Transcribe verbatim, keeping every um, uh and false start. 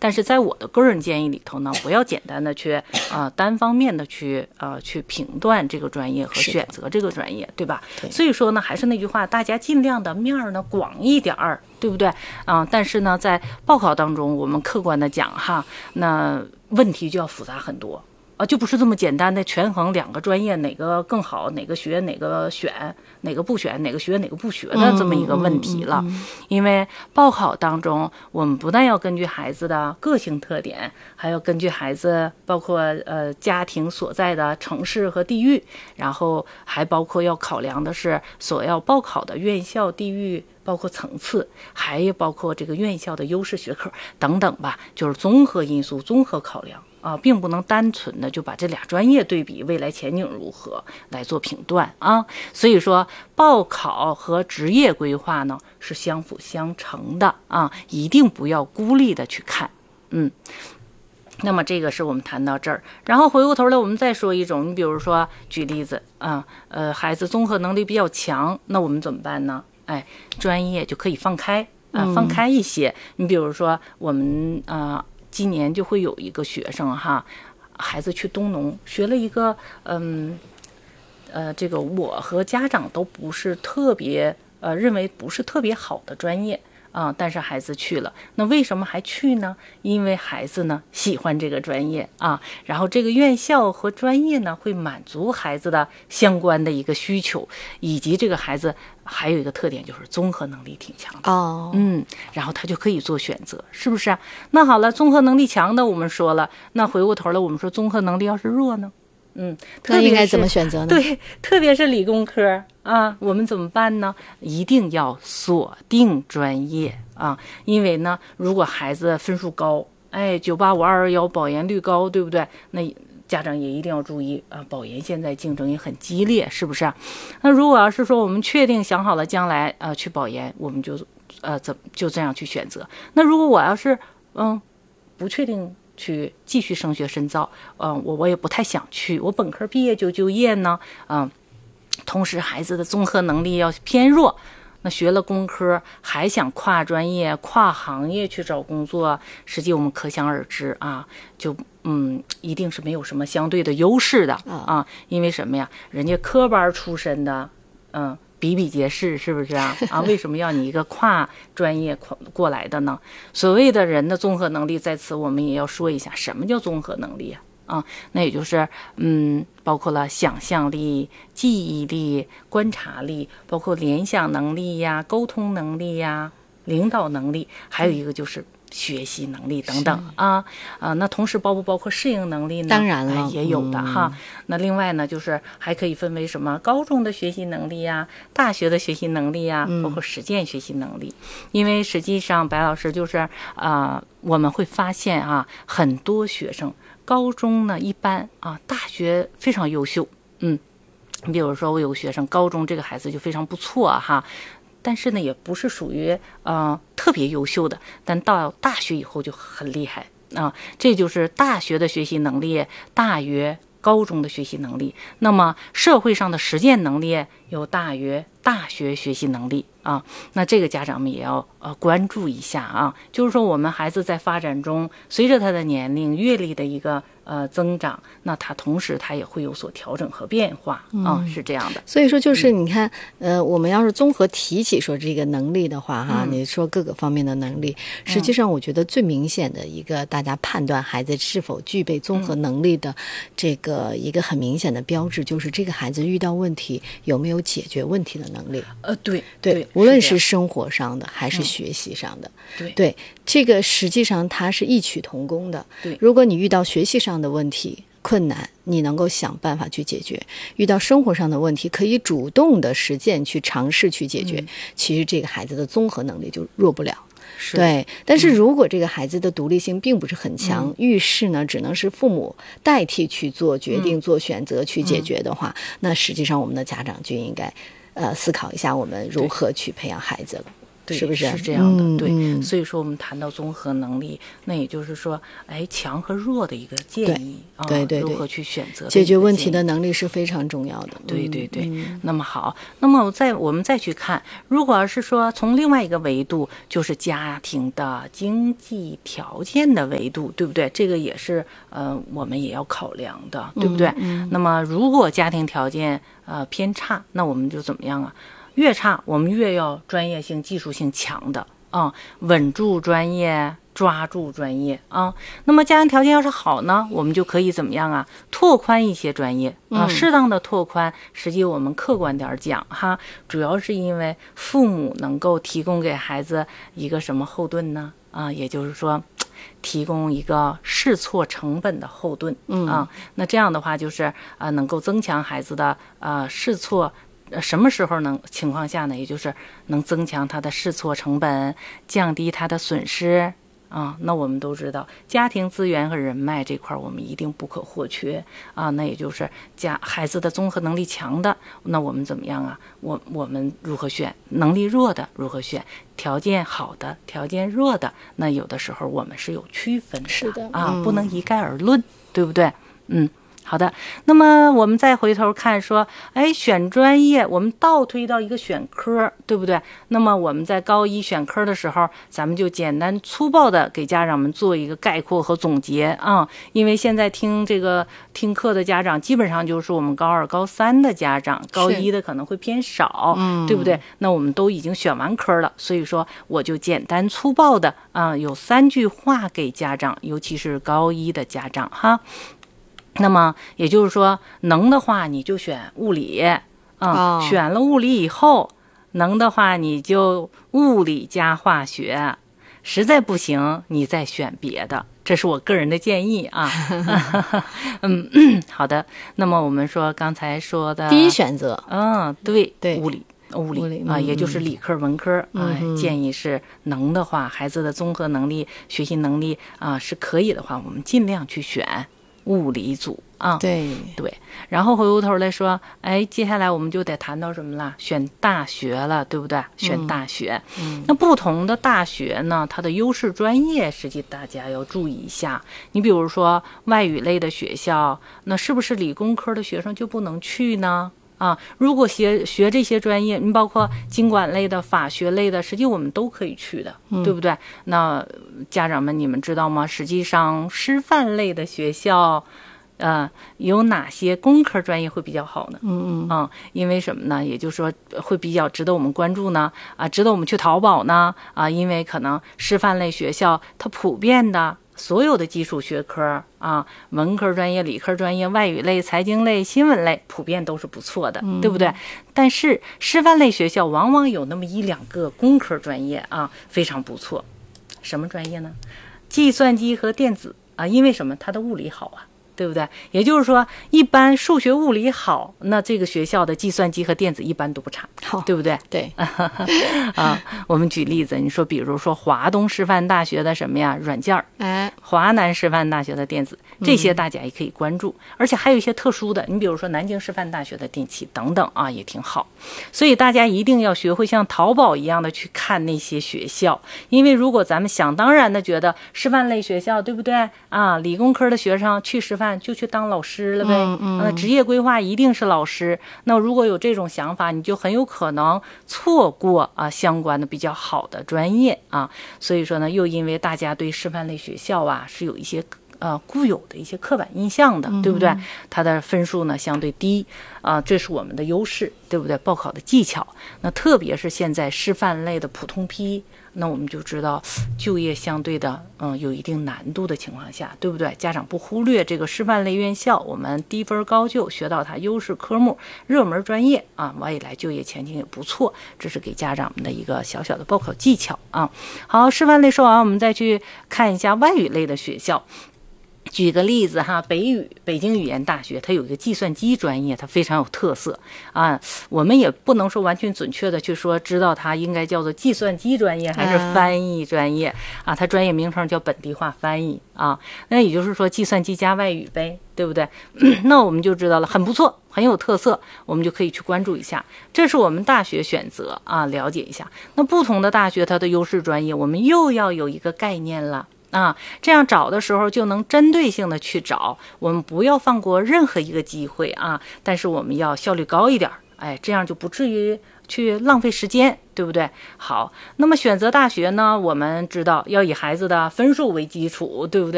但是在我的个人建议里头呢，不要简单的去呃单方面的去呃去评断这个专业和选择这个专业，对吧？ 对， 所以说呢，还是那句话，大家尽量的面儿呢广一点儿，对不对啊、呃？但是呢，在报考当中，我们客观的讲哈，那问题就要复杂很多。啊，就不是这么简单的权衡两个专业哪个更好，哪个学哪个选，哪个不选，哪个学哪个不学的这么一个问题了。 嗯嗯嗯、 因为报考当中，我们不但要根据孩子的个性特点，还要根据孩子包括呃家庭所在的城市和地域，然后还包括要考量的是所要报考的院校地域。包括层次，还有包括这个院校的优势学科等等吧，就是综合因素、综合考量啊，并不能单纯的就把这俩专业对比未来前景如何来做评断啊。所以说，报考和职业规划呢是相辅相成的啊，一定不要孤立的去看，嗯。那么这个是我们谈到这儿，然后回过头来我们再说一种，你比如说举例子啊，呃，孩子综合能力比较强，那我们怎么办呢？哎，专业就可以放开啊、呃，放开一些。你比如说，我们啊、呃，今年就会有一个学生哈，孩子去东农学了一个，嗯，呃，这个我和家长都不是特别呃认为不是特别好的专业啊、呃，但是孩子去了，那为什么还去呢？因为孩子呢喜欢这个专业啊，然后这个院校和专业呢会满足孩子的相关的一个需求，以及这个孩子。还有一个特点就是综合能力挺强的哦， 嗯，然后他就可以做选择，是不是啊？那好了，综合能力强的我们说了，那回过头来我们说综合能力要是弱呢？嗯， 那应该怎么选择呢？ 对，特别是理工科啊，我们怎么办呢？一定要锁定专业啊，因为呢，如果孩子分数高，哎，九八五二二幺保研率高，对不对？那家长也一定要注意啊，保研现在竞争也很激烈，是不是啊？那如果要是说我们确定想好了将来呃去保研，我们就呃怎就这样去选择。那如果我要是嗯不确定去继续升学深造，嗯、呃、我我也不太想去，我本科毕业就就业呢，嗯、呃，同时孩子的综合能力要偏弱。那学了工科还想跨专业跨行业去找工作，实际我们可想而知啊，就嗯一定是没有什么相对的优势的啊，因为什么呀？人家科班出身的，嗯，比比皆是，是不是啊？啊，为什么要你一个跨专业过来的呢？所谓的人的综合能力，在此我们也要说一下，什么叫综合能力啊？啊，那也就是，嗯，包括了想象力、记忆力、观察力，包括联想能力呀、沟通能力呀、领导能力，还有一个就是学习能力等等啊啊。那同时包不包括适应能力呢？ 当然了， 哎、也有的哈、嗯。那另外呢，就是还可以分为什么高中的学习能力呀、大学的学习能力呀，包括实践学习能力。嗯、因为实际上，白老师就是啊、呃，我们会发现啊，很多学生。高中呢一般啊，大学非常优秀，嗯，你比如说我有个学生，高中这个孩子就非常不错哈，但是呢也不是属于呃特别优秀的，但到大学以后就很厉害啊，这就是大学的学习能力大于高中的学习能力，那么社会上的实践能力又大于大学学习能力啊，那这个家长们也要呃关注一下啊，就是说我们孩子在发展中，随着他的年龄阅历的一个呃增长，那他同时他也会有所调整和变化啊、嗯，是这样的。 所以说就是你看，嗯、呃，我们要是综合提起说这个能力的话哈，嗯、你说各个方面的能力，实际上我觉得最明显的一个大家判断孩子是否具备综合能力的这个一个很明显的标志，就是这个孩子遇到问题有没有解决问题的能力。 呃，对对， 对无论是生活上的还是学习上的， 嗯、对对，这个实际上它是异曲同工的。 对， 如果你遇到学习上的问题困难，你能够想办法去解决；遇到生活上的问题，可以主动的实践去尝试去解决。嗯、其实这个孩子的综合能力就弱不了。对，但是如果这个孩子的独立性并不是很强，嗯、遇事呢只能是父母代替去做决定、嗯、做选择去解决的话，嗯、那实际上我们的家长就应该呃思考一下我们如何去培养孩子了。 是不是？ 是这样的， 嗯、 对、 嗯。 所以说我们谈到综合能力，那也就是说，哎，强和弱的一个建议啊， 对对对， 如何去选择解决问题的能力是非常重要的。 对对对。 嗯、 那么好，那么再我们再去看，如果是说从另外一个维度，就是家庭的经济条件的维度，对不对？这个也是呃我们也要考量的，对不对？ 嗯嗯、 那么如果家庭条件呃偏差，那我们就怎么样啊？越差，我们越要专业性、技术性强的啊、嗯，稳住专业，抓住专业啊。那么家庭条件要是好呢，我们就可以怎么样啊？拓宽一些专业啊，适当的拓宽。实际我们客观点讲哈，主要是因为父母能够提供给孩子一个什么后盾呢？啊，也就是说，提供一个试错成本的后盾啊。那这样的话，就是啊、呃，能够增强孩子的呃试错。什么时候能情况下呢？也就是能增强他的试错成本，降低他的损失啊。那我们都知道，家庭资源和人脉这块我们一定不可或缺啊。那也就是家孩子的综合能力强的，那我们怎么样啊？我我们如何选？能力弱的如何选？条件好的，条件弱的，那有的时候我们是有区分的， 是的啊， 嗯、 不能一概而论，对不对？嗯。好的，那么我们再回头看说，哎，选专业，我们倒推到一个选科，对不对？那么我们在高一选科的时候，咱们就简单粗暴的给家长们做一个概括和总结啊。因为现在听这个听课的家长，基本上就是我们高二、高三的家长，高一的可能会偏少，对不对？那我们都已经选完科了，所以说我就简单粗暴的啊，有三句话给家长，尤其是高一的家长哈。那么也就是说，能的话你就选物理，嗯，哦、选了物理以后，能的话你就物理加化学，实在不行你再选别的，这是我个人的建议啊。嗯，好的。那么我们说刚才说的第一选择， 嗯，对对， 物理。物理, 物理啊， 嗯、 也就是理科文科啊、 嗯， 建议是能的话，孩子的综合能力、学习能力啊是可以的话，我们尽量去选物理组啊。 对对，然后回过头来说，哎，接下来我们就得谈到什么了？选大学了，对不对？选大学。 嗯， 那不同的大学呢，它的优势专业，实际大家要注意一下。你比如说外语类的学校，那是不是理工科的学生就不能去呢？啊，如果学学这些专业，你包括经管类的、法学类的，实际我们都可以去的， 嗯、 对不对？那家长们，你们知道吗？实际上，师范类的学校，呃，有哪些工科专业会比较好呢？ 嗯嗯啊，因为什么呢？也就是说，会比较值得我们关注呢？啊，值得我们去淘宝呢？啊，因为可能师范类学校它普遍的。所有的基础学科啊，文科专业、理科专业、外语类、财经类、新闻类，普遍都是不错的， 嗯、 对不对？但是师范类学校往往有那么一两个工科专业啊，非常不错。什么专业呢？计算机和电子啊，因为什么？它的物理好啊。对不对？也就是说，一般数学、物理好，那这个学校的计算机和电子一般都不差， 好， 对不对？ 对。 啊，我们举例子，你说，比如说华东师范大学的什么呀，软件儿， 哎， 华南师范大学的电子，这些大家也可以关注。嗯、而且还有一些特殊的，你比如说南京师范大学的电气等等啊，也挺好。所以大家一定要学会像淘宝一样的去看那些学校，因为如果咱们想当然的觉得师范类学校，对不对啊？理工科的学生去师范。就去当老师了呗， 嗯嗯、 那职业规划一定是老师。那如果有这种想法，你就很有可能错过啊相关的比较好的专业啊。所以说呢，又因为大家对师范类学校啊是有一些呃固有的一些刻板印象的， 嗯、 对不对？它的分数呢相对低啊，这是我们的优势，对不对？报考的技巧，那特别是现在师范类的普通批。那我们就知道就业相对的嗯有一定难度的情况下，对不对？家长不忽略这个师范类院校，我们低分高就，学到它优势科目、热门专业啊，未来就业前景也不错。这是给家长们的一个小小的报考技巧啊。好，师范类说完，我们再去看一下外语类的学校。 举个例子哈，北语北京语言大学它有一个计算机专业，它非常有特色啊。我们也不能说完全准确的去说知道它应该叫做计算机专业还是翻译专业啊，它专业名称叫本地化翻译啊。那也就是说计算机加外语呗，对不对？那我们就知道了，很不错，很有特色，我们就可以去关注一下。这是我们大学选择啊，了解一下。那不同的大学它的优势专业，我们又要有一个概念了。啊，这样找的时候就能针对性的去找，我们不要放过任何一个机会啊！但是我们要效率高一点，哎，这样就不至于去浪费时间，对不对？好，那么选择大学呢，我们知道要以孩子的分数为基础，对不对？